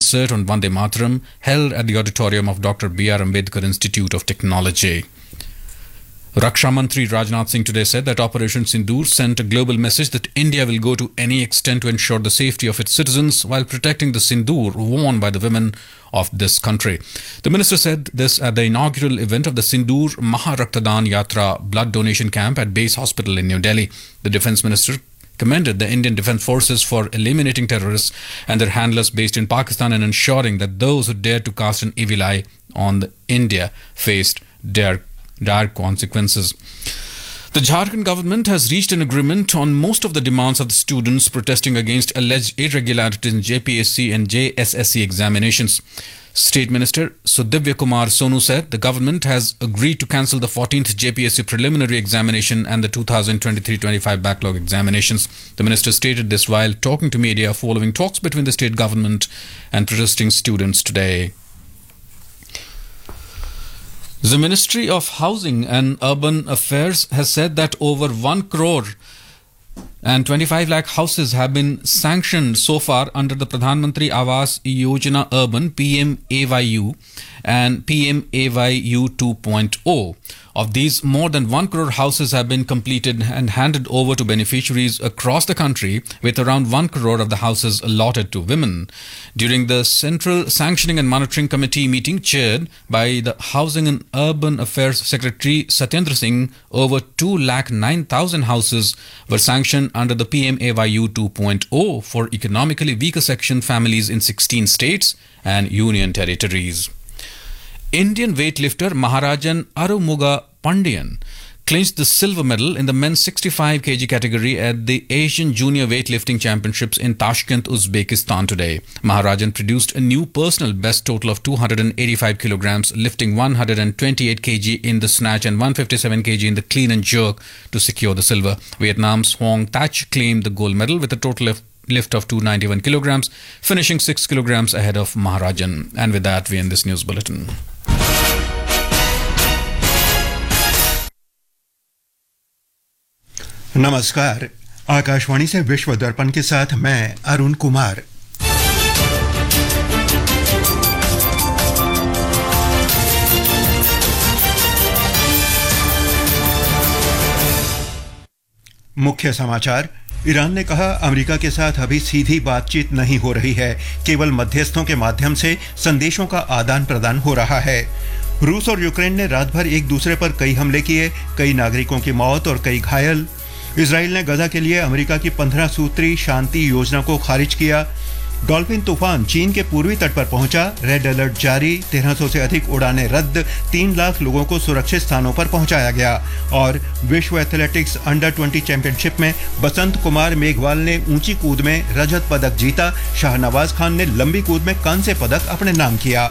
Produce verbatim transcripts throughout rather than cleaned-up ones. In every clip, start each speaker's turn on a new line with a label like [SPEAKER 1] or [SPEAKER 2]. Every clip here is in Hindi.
[SPEAKER 1] concert on Vande Mataram held at the auditorium of Doctor B R Ambedkar Institute of Technology. Raksha Mantri Rajnath Singh today said that Operation Sindoor sent a global message that India will go to any extent to ensure the safety of its citizens while protecting the sindoor worn by the women of this country. The minister said this at the inaugural event of the Sindoor Maharaktadaan Yatra blood donation camp at Base Hospital in New Delhi. The defence minister commended the Indian Defence Forces for eliminating terrorists and their handlers based in Pakistan and ensuring that those who dared to cast an evil eye on the India faced dire dire consequences. The Jharkhand government has reached an agreement on most of the demands of the students protesting against alleged irregularities in J P S C and J S S C examinations. State Minister Sudivya Kumar Sonu said the government has agreed to cancel the fourteenth J P S C preliminary examination and the two thousand twenty-three twenty-five backlog examinations. The minister stated this while talking to media following talks between the state government and protesting students today. The Ministry of Housing and Urban Affairs has said that over one crore and twenty-five lakh houses have been sanctioned so far under the Pradhan Mantri Awas Yojana Urban P M A Y U and P M A Y U two point oh. Of these, more than one crore houses have been completed and handed over to beneficiaries across the country, with around one crore of the houses allotted to women. During the Central Sanctioning and Monitoring Committee meeting chaired by the Housing and Urban Affairs Secretary Satyendra Singh, over two lakh nine thousand houses were sanctioned under the P M A Y U two point oh for economically weaker section families in sixteen states and union territories. Indian weightlifter Maharajan Arumuga Pandian clinched the silver medal in the men's sixty-five kilograms category at the Asian Junior Weightlifting Championships in Tashkent, Uzbekistan today. Maharajan produced a new personal best total of two hundred eighty-five kilograms, lifting one hundred twenty-eight kilograms in the snatch and one hundred fifty-seven kilograms in the clean and jerk to secure the silver. Vietnam's Hoang Thach claimed the gold medal with a total of lift of two hundred ninety-one kilograms, finishing six kilograms ahead of Maharajan. And with that, we end this news bulletin.
[SPEAKER 2] नमस्कार, आकाशवाणी से विश्व दर्पण के साथ मैं अरुण कुमार। मुख्य समाचार। ईरान ने कहा, अमेरिका के साथ अभी सीधी बातचीत नहीं हो रही है, केवल मध्यस्थों के माध्यम से संदेशों का आदान प्रदान हो रहा है। रूस और यूक्रेन ने रात भर एक दूसरे पर कई हमले किए, कई नागरिकों की मौत और कई घायल। इजराइल ने गजा के लिए अमेरिका की पंद्रह सूत्री शांति योजना को खारिज किया। डॉल्फिन तूफान चीन के पूर्वी तट पर पहुंचा, रेड अलर्ट जारी, तेरह सौ से अधिक उड़ानें रद्द, तीन लाख लोगों को सुरक्षित स्थानों पर पहुंचाया गया। और विश्व एथलेटिक्स अंडर बीस चैंपियनशिप में बसंत कुमार मेघवाल ने ऊंची कूद में रजत पदक जीता। शाहनवाज खान ने लंबी कूद में कांस्य पदक अपने नाम किया।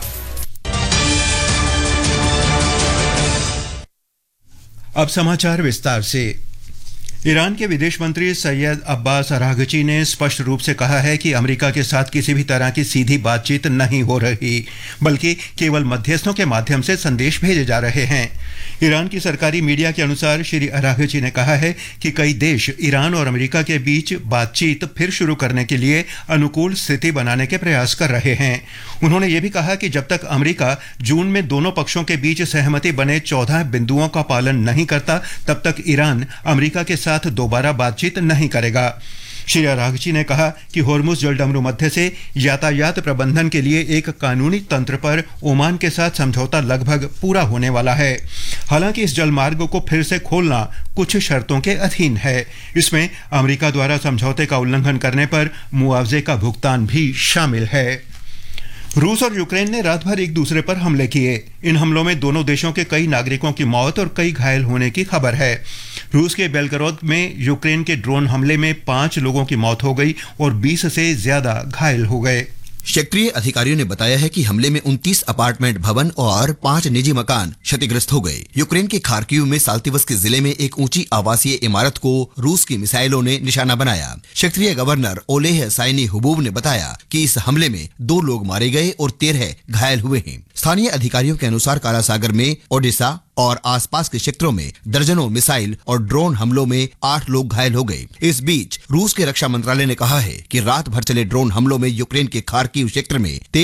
[SPEAKER 2] अब समाचार विस्तार से। ईरान के विदेश मंत्री सैयद अब्बास अरागची ने स्पष्ट रूप से कहा है कि अमेरिका के साथ किसी भी तरह की सीधी बातचीत नहीं हो रही, बल्कि केवल मध्यस्थों के माध्यम से संदेश भेजे जा रहे हैं। ईरान की सरकारी मीडिया के अनुसार श्री अरागची ने कहा है कि कई देश ईरान और अमेरिका के बीच बातचीत फिर शुरू करने के लिए अनुकूल स्थिति बनाने के प्रयास कर रहे हैं। उन्होंने ये भी कहा कि जब तक अमेरिका जून में दोनों पक्षों के बीच सहमति बने चौदह बिंदुओं का पालन नहीं करता, तब तक ईरान अमेरिका के साथ दोबारा बातचीत नहीं करेगा। श्री अरागची ने कहा कि होर्मुज जलडमरू मध्य से यातायात प्रबंधन के लिए एक कानूनी तंत्र पर ओमान के साथ समझौता लगभग पूरा होने वाला है। हालांकि इस जलमार्ग को फिर से खोलना कुछ शर्तों के अधीन है। इसमें अमेरिका द्वारा समझौते का उल्लंघन करने पर मुआवजे का भुगतान भी शामिल है। रूस और यूक्रेन ने रात भर एक दूसरे पर हमले किए। इन हमलों में दोनों देशों के कई नागरिकों की मौत और कई घायल होने की खबर है। रूस के बेलगरोद में यूक्रेन के ड्रोन हमले में पांच लोगों की मौत हो गई और बीस से ज्यादा घायल हो गए।
[SPEAKER 3] क्षेत्रीय अधिकारियों ने बताया है कि हमले में उनतीस अपार्टमेंट भवन और पांच निजी मकान क्षतिग्रस्त हो गए। यूक्रेन के खार्किव में साल्तिवस्की जिले में एक ऊंची आवासीय इमारत को रूस की मिसाइलों ने निशाना बनाया। क्षेत्रीय गवर्नर ओलेह साइनी हुबूब ने बताया कि इस हमले में दो लोग मारे गए और तेरह घायल हुए हैं। स्थानीय अधिकारियों के अनुसार काला सागर में ओडिशा और आसपास के क्षेत्रों में दर्जनों मिसाइल और ड्रोन हमलों में आठ लोग घायल हो गए। इस बीच रूस के रक्षा मंत्रालय ने कहा है कि रात भर चले ड्रोन हमलों में यूक्रेन के खार्किव क्षेत्र में